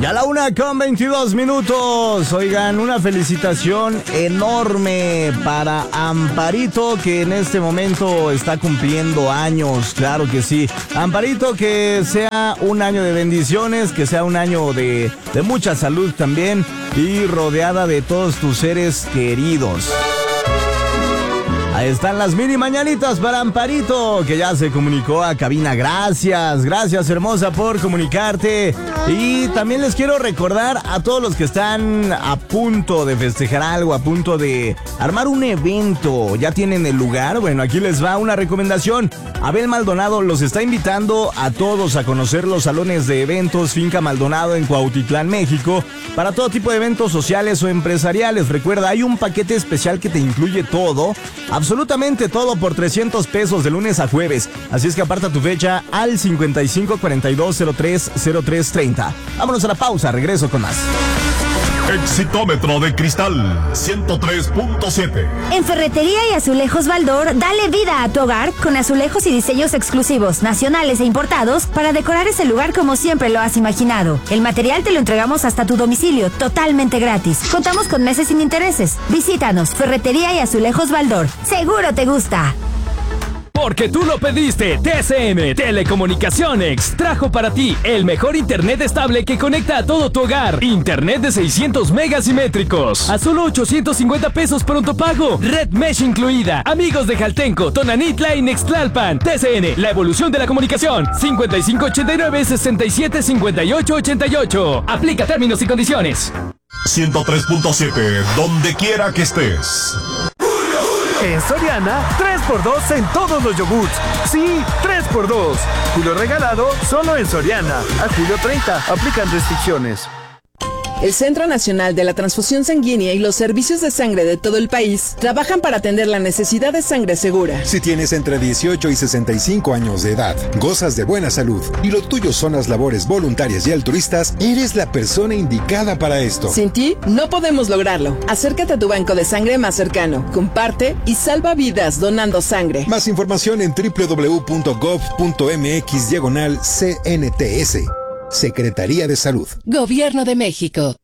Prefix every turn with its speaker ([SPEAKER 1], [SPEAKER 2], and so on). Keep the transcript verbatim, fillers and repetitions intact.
[SPEAKER 1] Y a la una con veintidós minutos. Oigan, una felicitación enorme para Amparito, que en este momento está cumpliendo años. Claro que sí. Amparito, que sea un año de bendiciones, que sea un año de, de mucha salud también y rodeada de todos tus seres queridos. Ahí están las mini mañanitas para Amparito, que ya se comunicó a cabina. Gracias, gracias hermosa por comunicarte. Y también les quiero recordar a todos los que están a punto de festejar algo, a punto de armar un evento. ¿Ya tienen el lugar? Bueno, aquí les va una recomendación. Abel Maldonado los está invitando a todos a conocer los salones de eventos Finca Maldonado en Cuautitlán, México, para todo tipo de eventos sociales o empresariales. Recuerda, hay un paquete especial que te incluye todo, absolutamente todo, por trescientos pesos de lunes a jueves. Así es que aparta tu fecha al cincuenta y cinco cuarenta y dos cero tres cero tres treinta. Vámonos a la pausa, regreso con más.
[SPEAKER 2] Exitómetro de cristal ciento tres punto siete.
[SPEAKER 3] En Ferretería y Azulejos Baldor, dale vida a tu hogar con azulejos y diseños exclusivos, nacionales e importados, para decorar ese lugar como siempre lo has imaginado. El material te lo entregamos hasta tu domicilio, totalmente gratis. Contamos con meses sin intereses. Visítanos, Ferretería y Azulejos Baldor. Seguro te gusta.
[SPEAKER 4] Porque tú lo pediste, T C M Telecomunicaciones trajo para ti el mejor internet estable que conecta a todo tu hogar. Internet de seiscientos megas simétricos a solo ochocientos cincuenta pesos pronto pago. Red Mesh incluida. Amigos de Jaltenco, Tonanitla y Nextlalpan. T C N, la evolución de la comunicación. cincuenta y cinco ochenta y nueve sesenta y siete cincuenta y ocho ochenta y ocho. Aplica términos y condiciones.
[SPEAKER 2] ciento tres punto siete, donde quiera que estés.
[SPEAKER 5] En Soriana, tres por dos en todos los yogurts. Sí, tres por dos. Julio regalado solo en Soriana. A julio treinta. Aplican restricciones.
[SPEAKER 6] El Centro Nacional de la Transfusión Sanguínea y los servicios de sangre de todo el país trabajan para atender la necesidad de sangre segura.
[SPEAKER 7] Si tienes entre dieciocho y sesenta y cinco años de edad, gozas de buena salud y lo tuyo son las labores voluntarias y altruistas, eres la persona indicada para esto.
[SPEAKER 6] Sin ti, no podemos lograrlo. Acércate a tu banco de sangre más cercano, comparte y salva vidas donando sangre.
[SPEAKER 7] Más información en doble u doble u doble u punto gov punto mx diagonal C N T S. Secretaría de Salud.
[SPEAKER 8] Gobierno de México.